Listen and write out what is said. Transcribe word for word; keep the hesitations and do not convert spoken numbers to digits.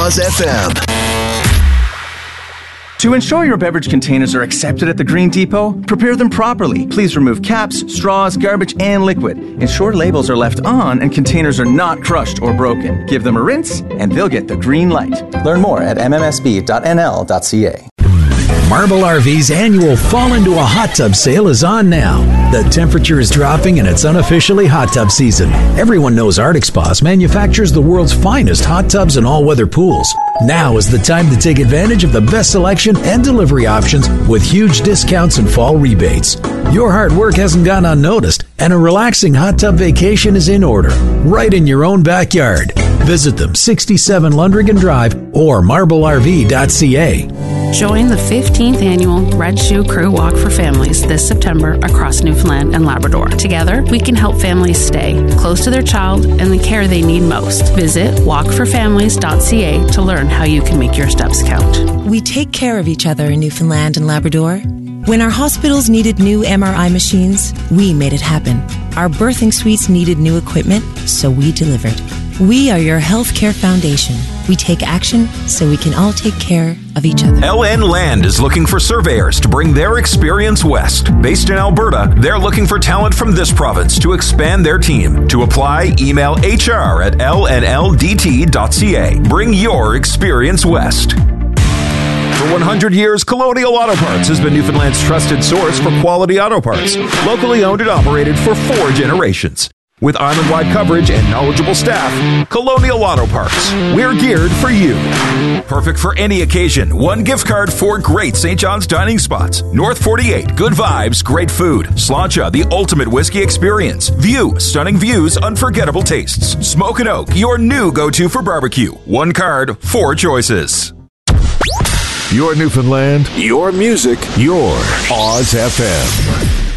Oz F M. To ensure your beverage containers are accepted at the Green Depot, prepare them properly. Please remove caps, straws, garbage, and liquid. Ensure labels are left on and containers are not crushed or broken. Give them a rinse, and they'll get the green light. Learn more at m m s b dot n l dot c a. Marble R V's annual Fall Into a Hot Tub sale is on now. The temperature is dropping and it's unofficially hot tub season. Everyone knows Arctic Spas manufactures the world's finest hot tubs and all-weather pools. Now is the time to take advantage of the best selection and delivery options with huge discounts and fall rebates. Your hard work hasn't gone unnoticed, and a relaxing hot tub vacation is in order, right in your own backyard. Visit them, sixty-seven Lundrigan Drive or marble r v dot c a. Join the fifteenth annual Red Shoe Crew Walk for Families this September across Newfoundland and Labrador. Together, we can help families stay close to their child and the care they need most. Visit walk for families dot c a to learn how you can make your steps count. We take care of each other in Newfoundland and Labrador. When our hospitals needed new M R I machines, we made it happen. Our birthing suites needed new equipment, so we delivered. We are your healthcare foundation. We take action so we can all take care of each other. L N Land is looking for surveyors to bring their experience west. Based in Alberta, they're looking for talent from this province to expand their team. To apply, email h r at l n l d t dot c a. Bring your experience west. For one hundred years, Colonial Auto Parts has been Newfoundland's trusted source for quality auto parts. Locally owned and operated for four generations. With island-wide coverage and knowledgeable staff, Colonial Auto Parts. We're geared for you. Perfect for any occasion. One gift card for great Saint John's dining spots. North forty-eight, good vibes, great food. Sláinte, the ultimate whiskey experience. View, stunning views, unforgettable tastes. Smoke and Oak, your new go-to for barbecue. One card, four choices. Your Newfoundland, your music, your Oz F M.